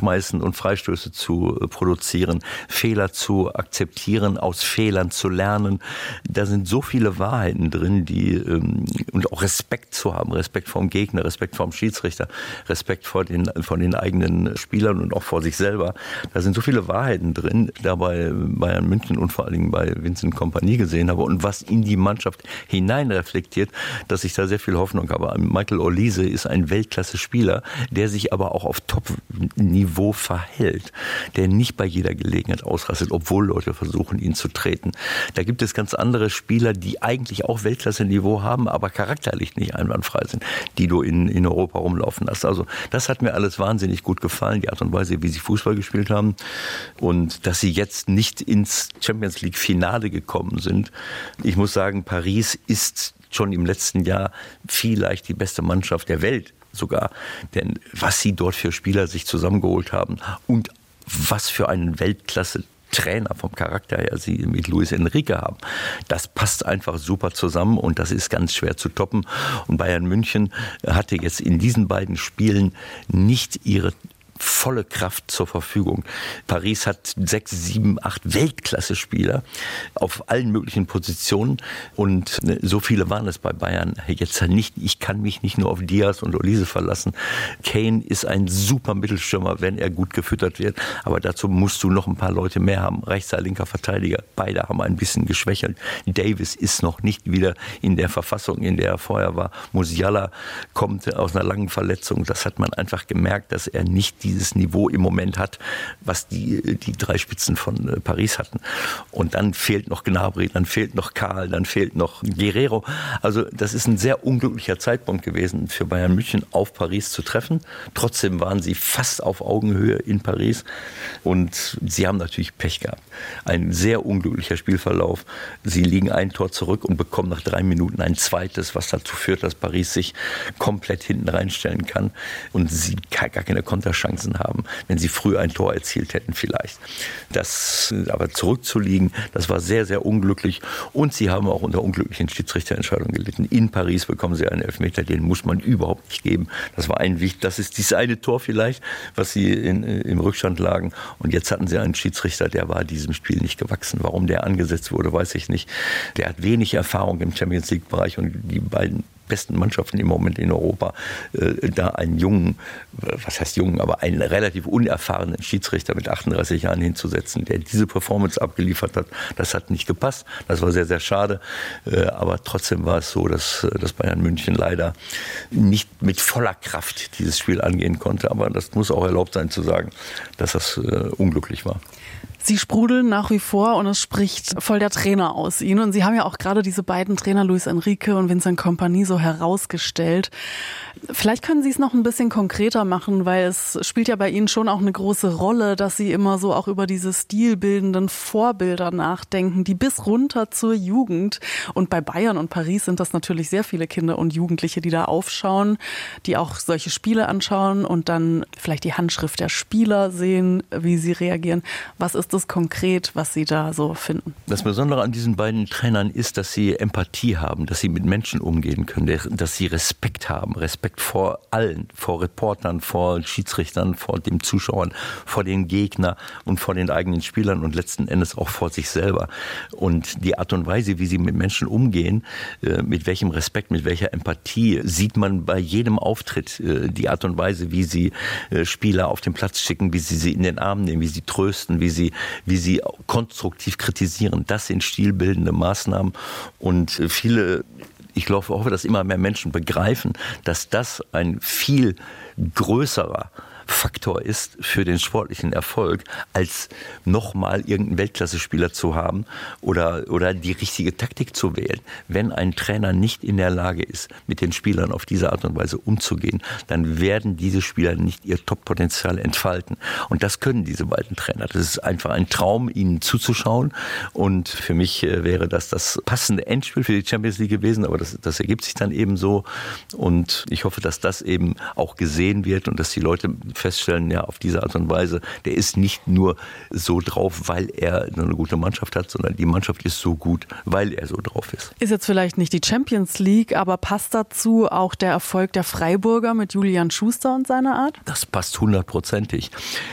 schmeißen und Freistöße zu produzieren, Fehler zu akzeptieren, aus Fehlern zu lernen. Da sind so viele Wahrheiten drin, und auch Respekt zu haben, Respekt vor dem Gegner, Respekt vor dem Schiedsrichter, Respekt vor den eigenen Spielern und auch vor sich selber. Da sind so viele Wahrheiten drin, da bei Bayern München und vor allen Dingen bei Vincent Kompany gesehen habe und was in die Mannschaft hinein reflektiert, dass ich da sehr viel Hoffnung habe. Michael Olise ist ein Weltklasse-Spieler, der sich aber auch auf Top-Niveau verhält, der nicht bei jeder Gelegenheit ausrastet, obwohl Leute versuchen, ihn zu treten. Da gibt es ganz andere Spieler, die eigentlich auch Weltklasse-Niveau haben, aber charakterlich nicht einwandfrei sind, die du in Europa rumlaufen hast. Also das hat mir alles wahnsinnig gut gefallen, die Art und Weise, wie sie Fußball gespielt haben und dass sie jetzt nicht ins Champions-League-Finale gekommen sind. Ich muss sagen, Paris ist schon im letzten Jahr vielleicht die beste Mannschaft der Welt sogar. Denn was sie dort für Spieler sich zusammengeholt haben und was für einen Weltklasse-Trainer vom Charakter her sie mit Luis Enrique haben, das passt einfach super zusammen und das ist ganz schwer zu toppen. Und Bayern München hatte jetzt in diesen beiden Spielen nicht ihre volle Kraft zur Verfügung. Paris hat 6, 7, 8 Weltklasse-Spieler auf allen möglichen Positionen und so viele waren es bei Bayern jetzt nicht. Ich kann mich nicht nur auf Diaz und Olise verlassen. Kane ist ein super Mittelstürmer, wenn er gut gefüttert wird, aber dazu musst du noch ein paar Leute mehr haben. Rechter, linker Verteidiger, beide haben ein bisschen geschwächelt. Davis ist noch nicht wieder in der Verfassung, in der er vorher war. Musiala kommt aus einer langen Verletzung. Das hat man einfach gemerkt, dass er nicht dieses Niveau im Moment hat, was die drei Spitzen von Paris hatten. Und dann fehlt noch Gnabry, dann fehlt noch Karl, dann fehlt noch Guerrero. Also das ist ein sehr unglücklicher Zeitpunkt gewesen für Bayern München, auf Paris zu treffen. Trotzdem waren sie fast auf Augenhöhe in Paris und sie haben natürlich Pech gehabt. Ein sehr unglücklicher Spielverlauf. Sie liegen ein Tor zurück und bekommen nach 3 Minuten ein zweites, was dazu führt, dass Paris sich komplett hinten reinstellen kann und sie gar keine Konterchancen haben, wenn sie früh ein Tor erzielt hätten vielleicht. Das aber zurückzuliegen, das war sehr, sehr unglücklich und sie haben auch unter unglücklichen Schiedsrichterentscheidungen gelitten. In Paris bekommen sie einen Elfmeter, den muss man überhaupt nicht geben. Das war das ist dieses eine Tor vielleicht, was sie im Rückstand lagen und jetzt hatten sie einen Schiedsrichter, der war diesem Spiel nicht gewachsen. Warum der angesetzt wurde, weiß ich nicht. Der hat wenig Erfahrung im Champions-League-Bereich und die beiden besten Mannschaften im Moment in Europa, da einen jungen, was heißt jungen, aber einen relativ unerfahrenen Schiedsrichter mit 38 Jahren hinzusetzen, der diese Performance abgeliefert hat, das hat nicht gepasst. Das war sehr, sehr schade. Aber trotzdem war es so, dass Bayern München leider nicht mit voller Kraft dieses Spiel angehen konnte. Aber das muss auch erlaubt sein zu sagen, dass das unglücklich war. Sie sprudeln nach wie vor und es spricht voll der Trainer aus Ihnen. Und Sie haben ja auch gerade diese beiden Trainer, Luis Enrique und Vincent Kompany, so herausgestellt. Vielleicht können Sie es noch ein bisschen konkreter machen, weil es spielt ja bei Ihnen schon auch eine große Rolle, dass Sie immer so auch über diese stilbildenden Vorbilder nachdenken, die bis runter zur Jugend. Und bei Bayern und Paris sind das natürlich sehr viele Kinder und Jugendliche, die da aufschauen, die auch solche Spiele anschauen und dann vielleicht die Handschrift der Spieler sehen, wie sie reagieren. Was ist das konkret, was Sie da so finden? Das Besondere an diesen beiden Trainern ist, dass sie Empathie haben, dass sie mit Menschen umgehen können, dass sie Respekt haben. Respekt vor allen, vor Reportern, vor Schiedsrichtern, vor den Zuschauern, vor den Gegnern und vor den eigenen Spielern und letzten Endes auch vor sich selber. Und die Art und Weise, wie sie mit Menschen umgehen, mit welchem Respekt, mit welcher Empathie, sieht man bei jedem Auftritt. Die Art und Weise, wie sie Spieler auf den Platz schicken, wie sie in den Arm nehmen, wie sie trösten, wie sie konstruktiv kritisieren. Das sind stilbildende Maßnahmen und viele, ich hoffe, dass immer mehr Menschen begreifen, dass das ein viel größerer Faktor ist für den sportlichen Erfolg, als nochmal irgendeinen Weltklasse-Spieler zu haben oder die richtige Taktik zu wählen. Wenn ein Trainer nicht in der Lage ist, mit den Spielern auf diese Art und Weise umzugehen, dann werden diese Spieler nicht ihr Top-Potenzial entfalten. Und das können diese beiden Trainer. Das ist einfach ein Traum, ihnen zuzuschauen. Und für mich wäre das passende Endspiel für die Champions League gewesen, aber das ergibt sich dann eben so. Und ich hoffe, dass das eben auch gesehen wird und dass die Leute feststellen, ja, auf diese Art und Weise, der ist nicht nur so drauf, weil er eine gute Mannschaft hat, sondern die Mannschaft ist so gut, weil er so drauf ist. Ist jetzt vielleicht nicht die Champions League, aber passt dazu auch der Erfolg der Freiburger mit Julian Schuster und seiner Art? Das passt 100%.